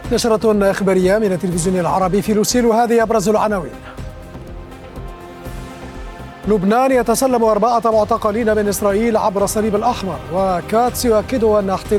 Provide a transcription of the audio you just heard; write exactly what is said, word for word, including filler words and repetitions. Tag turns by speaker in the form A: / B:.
A: نشرة إخبارية من التلفزيون العربي في لوسيل، وهذه أبرز العناوين. لبنان يتسلم أربعة معتقلين من إسرائيل عبر الصليب الأحمر، وكاتس يؤكد أن احتلال